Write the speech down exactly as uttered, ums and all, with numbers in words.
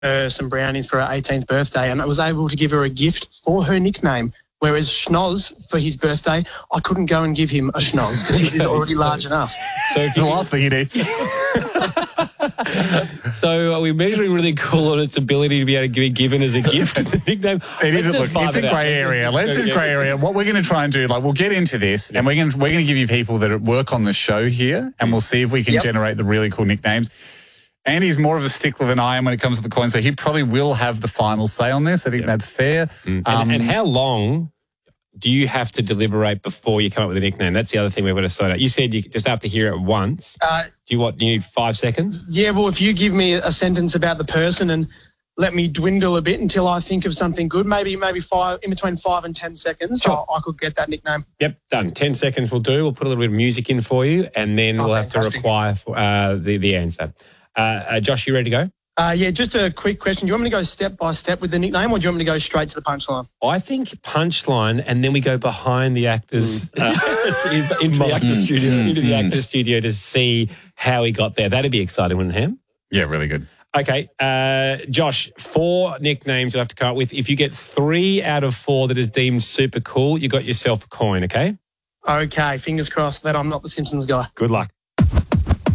her some brownies for her eighteenth birthday, and I was able to give her a gift for her nickname. Whereas Schnoz, for his birthday, I couldn't go and give him a Schnoz because he's already large enough. So The last thing he needs. So are we measuring really cool on its ability to be able to be given as a gift? The nickname. It Let's is. just Look, find it's a it out. grey area. Let's just just grey area. What we're going to try and do, like, we'll get into this, and we're going to we're going to give you people that work on the show here, and we'll see if we can Yep. generate the really cool nicknames. Andy's more of a stickler than I am when it comes to the coin, so he probably will have the final say on this. I think that's fair. And, Um, and how long do you have to deliberate before you come up with a nickname? That's the other thing we've got to sort out. You said you just have to hear it once. Uh, Do you what? Do you need five seconds? yeah, well, if you give me a sentence about the person and let me dwindle a bit until I think of something good, maybe maybe five in between five and ten seconds, Sure. I, I could get that nickname. Yep, done. Ten seconds will do. We'll put a little bit of music in for you, and then Oh, we'll have to fantastic. require uh, the the answer. Uh, uh, Josh, you ready to go? Uh, yeah, just a quick question. Do you want me to go step by step with the nickname, or do you want me to go straight to the punchline? I think punchline, and then we go behind the actors uh, into the actor studio, into the actor studio to see how he got there. That'd be exciting, wouldn't it, Ham? yeah, really good. Okay, uh, Josh, four nicknames you'll have to come up with. If you get three out of four that is deemed super cool, you got yourself a coin, okay? Okay, fingers crossed that I'm not the Simpsons guy. Good luck.